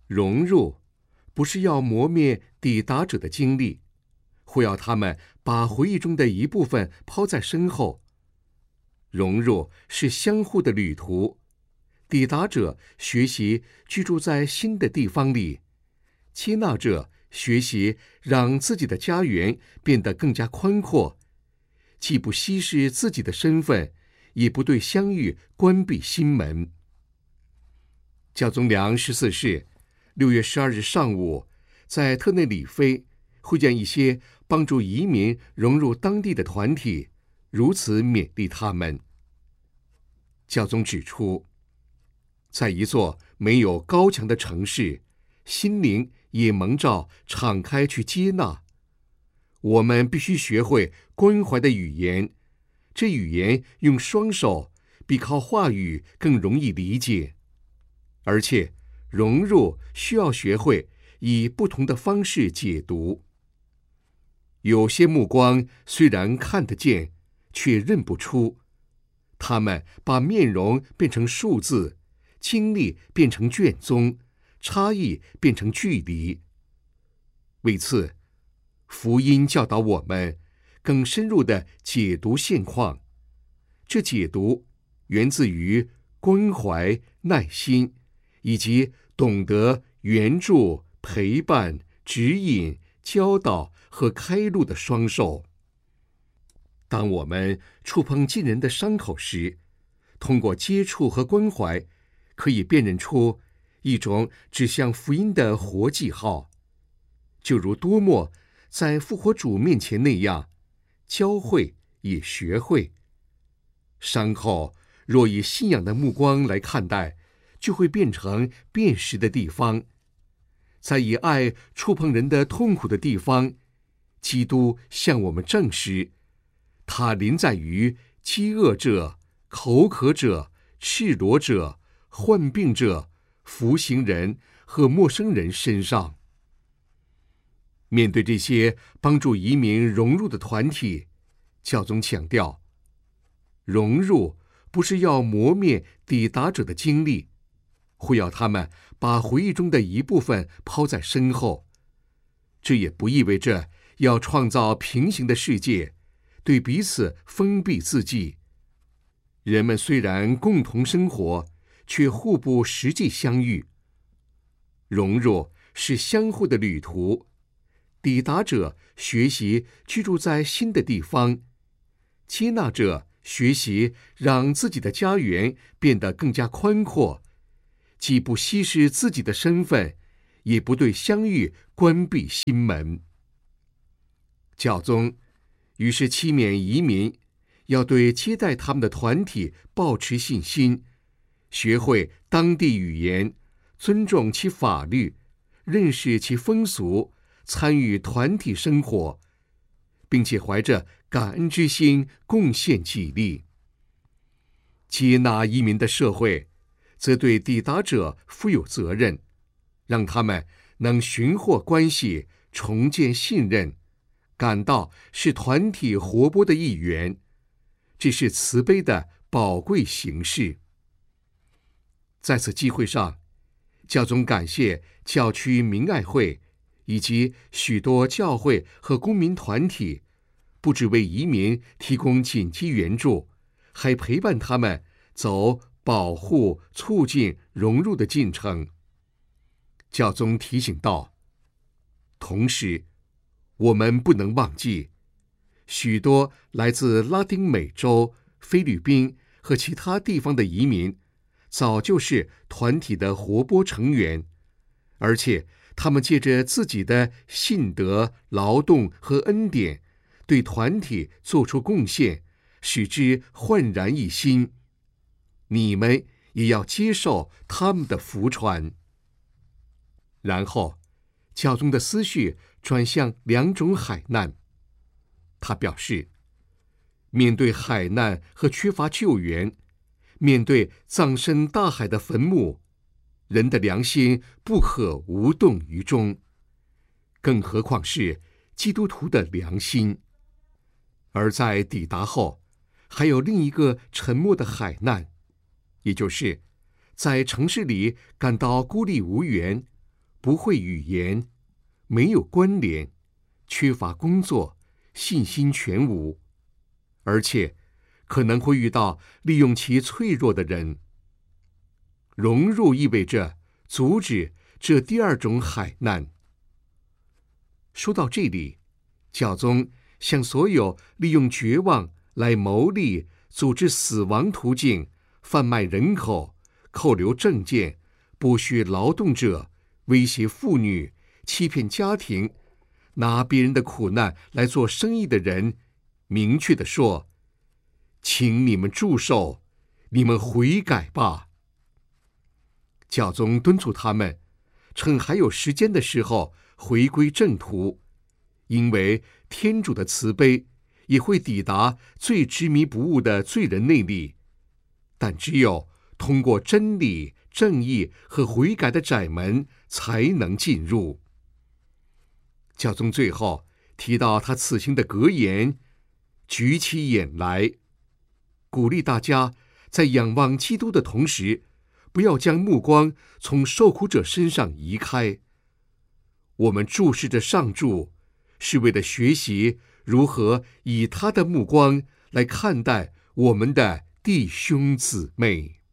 融入不是要磨灭抵达者的经历，或要他们把回忆中的一部分抛在身后。融入是相互的旅途，抵达者学习居住在新的地方里，接纳者学习让自己的家园变得更加宽阔，既不稀释自己的身份，也不对相遇关闭心门。教宗良14世6月12日上午，在特内里菲会见一些帮助移民融入当地的团体，如此勉励他们。教宗指出，在一座没有高墙的城市，心灵也蒙召敞开去接纳。我们必须学会关怀的语言，这语言用双手比靠话语更容易理解，而且融入需要学会以不同的方式解读。有些目光虽然看得见，却认不出，他们把面容变成数字，经历变成卷宗，差异变成距离。为此，福音教导我们更深入地解读现况，这解读源自于关怀、耐心，以及懂得援助、陪伴、指引、教导和开路的双手。当我们触碰近人的伤口时，通过接触和关怀，可以辨认出一种指向福音的活记号，就如多默在复活主面前那样，教会也学会。伤口若以信仰的目光来看待，就会变成辨识的地方。在以爱触碰人的痛苦的地方，基督向我们证实，他临在于饥饿者、口渴者、赤裸者、患病者、服刑人和陌生人身上。面对这些帮助移民融入的团体，教宗强调，融入不是要磨灭抵达者的经历，会要他们把回忆中的一部分抛在身后。这也不意味着要创造平行的世界，对彼此封闭自己。人们虽然共同生活，却互不实际相遇。融入是相互的旅途，抵达者学习居住在新的地方，接纳者学习让自己的家园变得更加宽阔，既不稀释自己的身份，也不对相遇关闭心门。教宗于是期勉移民要对接待他们的团体抱持信心，学会当地语言，尊重其法律，认识其风俗，参与团体生活，并且怀着感恩之心贡献己力。接纳移民的社会则对抵达者负有责任，让他们能寻获关系，重建信任，感到是团体活泼的一员。这是慈悲的宝贵形式。在此机会上，教宗感谢教区明爱会以及许多教会和公民团体，不只为移民提供紧急援助，还陪伴他们走保护、促进融入的进程。教宗提醒道，同时我们不能忘记，许多来自拉丁美洲、菲律宾和其他地方的移民早就是团体的活泼成员，而且他们借着自己的信德、劳动和恩典，对团体做出贡献，使之焕然一新。你们也要接受他们的福传。然后，教宗的思绪转向两种海难。他表示，面对海难和缺乏救援，面对葬身大海的坟墓，人的良心不可无动于衷，更何况是基督徒的良心。而在抵达后，还有另一个沉默的海难，也就是在城市里感到孤立无援， 不会语言，没有关联，缺乏工作，信心全无，而且可能会遇到利用其脆弱的人。融入意味着阻止这第二种海难。说到这里，教宗向所有利用绝望来谋利、组织死亡途径、贩卖人口、扣留证件、剥削劳动者、威胁妇女、欺骗家庭、拿别人的苦难来做生意的人，明确地说：请你们住手，你们悔改吧。教宗敦促他们趁还有时间的时候回归正途，因为天主的慈悲也会抵达最执迷不悟的罪人那里，但只有通过真理、正义和悔改的窄门才能进入。教宗最后提到他此行的格言：举起眼来，鼓励大家在仰望基督的同时，不要将目光从受苦者身上移开。我们注视着上主，是为了学习如何以他的目光来看待我们的弟兄姊妹。